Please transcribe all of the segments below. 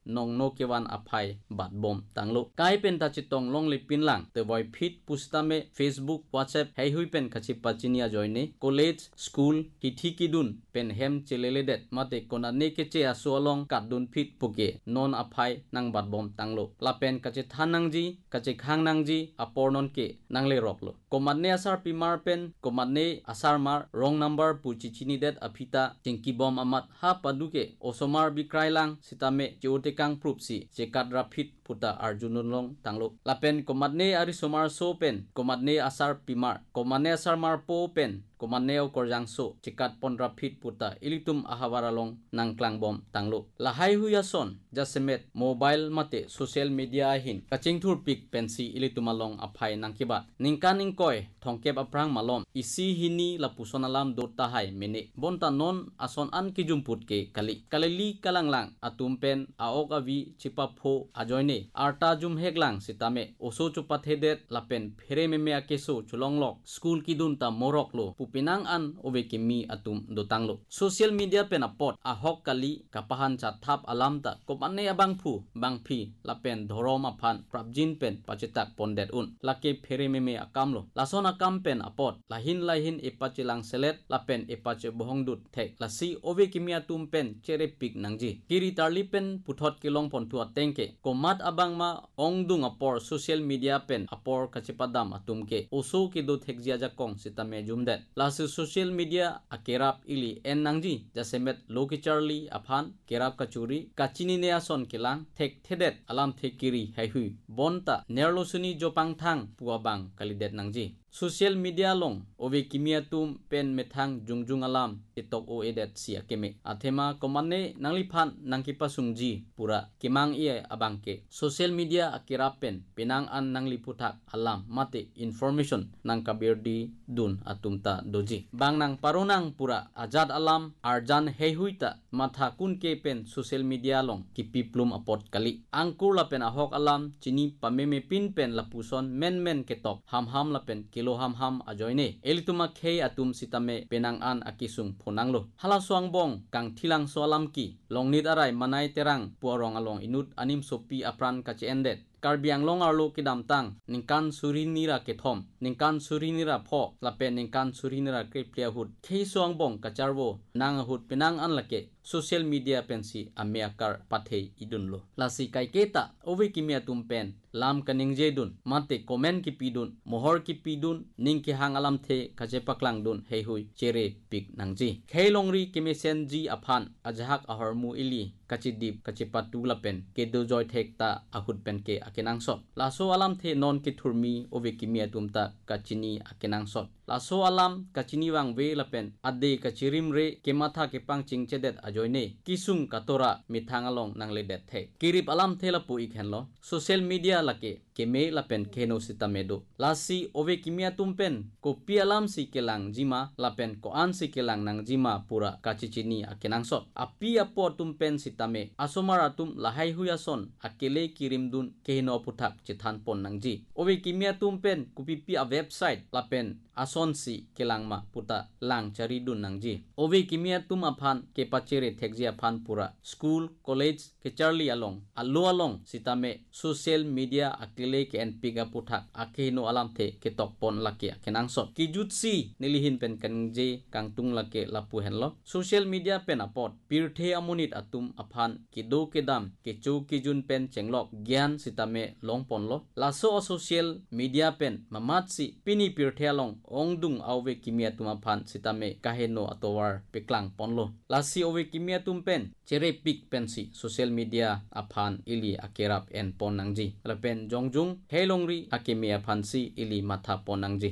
nong no kewan aphai bat bom tanglo kai pen ta chitong long le pin lang te voi phit pustame Facebook WhatsApp hei hui pen khachi pachinia joine college school ki thikidun pen hem chelele det mate konane ke che asolong kadun phit puke non aphai nang bat bom tanglo la pen kache thanangji kache khangnangji apornon ke nangle roklo komanne asar pimar pen komanne asar mar wrong number puchichini det aphita jengki bom amat ha paduke osomar bikrailang sitame cheotekang proof si chekadra phit puta arjunulong tanglo lapen komatne ari somar so pen komatne asar pimar komatne asar mar po pen komatne korjang so chekat pondra phit puta ilitum ahawaralong nangklang bom tanglo lahai huyason jasemet mobile mate social media hin kachingthur pik pensi ilitumalong aphai nangkibat ningkan ingkoi thongkep aprang malom isi hini lapusonalam dota hai mene bonta non ason an kijumput ke kalili kalanglang atumpen aok avi chipapho ajoine arta jum heglang sitame oso chupathedet lapen phere meme akeso chulonglok school kidun ta moroklo pupinang an ovekimi atum dotanglo social media pen apot ahok kali kapahan chathap alamta kopane abangphu bangphi lapen dhorom aphan prabjin pen pachetak pondet un lake phere meme akamlo lason akam pen apot lahin epachilang selet lapen epache bohongdut thek lasi ovekimi atum pen chere pik nangji kiri tarli pen puthot kilong pontu atengke komat abangma ongdung apor social media pen apor kachipadam atumke oso kido thekjia jakong sitame jumdet lasu social media akerap ili en nangji jasemet loki charli aphan kerap kachuri kachini ne ason kilang thek thedet alam thekiri haihui bonta nerlosuni jopang thang puabang kalidet nangji social media long ove kimiatum pen methang jungjung alam itok o edet sia keme athema komane nangliphan nangkipasungji pura kimang ie abangke social media akira pen pinang an nangliputhak alam mate information nangkabirdi dun atumta doji bang nang paronang pura ajad alam arjan heihuita matha kunke pen social media long kipiplum apot kali angkur la pen ahok alam chini pameme pin pen lapuson men ketok ham la pen kilo ham ajoine elituma khei atum sitame penang an akisung phonanglo hala swang kang thilang solam ki longnit arai manai terang puarong along inut anim sopi apran kache endet karbiang long arlo kidam tang ningkan surinira kethom ningkan surinira pho lapen ningkan surinira kriplia hut khei swang bong kacharwo nang hut penang an lake social media pensi ameakar pathei idunlo lasi kaiketa ovi kimia tumpen lam kaningje dun mate comment ki pidun mohor ki pidun ningki hangalam the kaje paklang dun heihui chere pik nangji kheilongri kimesen ji aphan ajahak ahormu ili kachidip kachipatu lapen kedo joy thekta ahut pen ke akenang sot laso alam the non ki thurmi ovi kimia tumta kachini akenang sot laso alam kachini wang ve lapen ade kachirim re kematha ke pangching chedet ajoine kisung katora mithangalong nangledet the kirip alam thela pu ikhenlo social media lake keme lapen keno sitamedo lasi ove kimia tumpen kopi alam si kelang jima lapen ko an si kelang nang jima pura kachichini akenang sot api apo tumpen sitame asomara tum lahai huyason akele kirimdun kehno puthak chithan pon nangji ove kimia tumpen kupipi a website lapen asonsi kelangma puta lang charidun nangji ove kimia tum aphan ke pachere thekji aphan pura school college ke charli along sitame social media akile ke npiga puthak akeno alamthe ke tokpon lake kenang sot ki jutsi nilihin pen kanje kangtung lake lapu henlo social media pen apot pirthe amunit atum aphan kido kedam ke chu kijun pen chenglok gyan sitame longpon lo laso social media pen mamatsi pini pirthe along ongdung awe kimia tuma phan sitame kaheno atowar peklang ponlo lasi owe kimia tumpen chere pik pensi social media aphan ili akerap en ponangji lapen jongjung helongri akemia phansi ili matha ponangji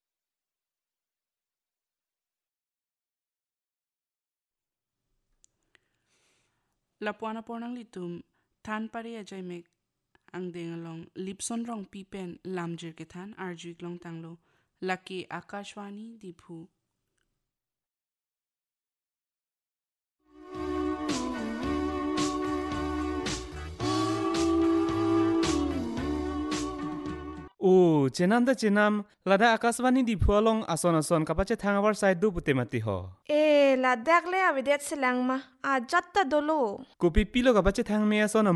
lapuana ponang litum than pari ajaimek angdeng along lipson rong pipen lamjir ke than arjuik long tanglo laki akashwani diphu O chenam da chenam lada akaswani di phualong ason kapache thangawar side do putemati ho e ladak le avidet silang ma a jatta dolo kopi pilo kapache thangme ason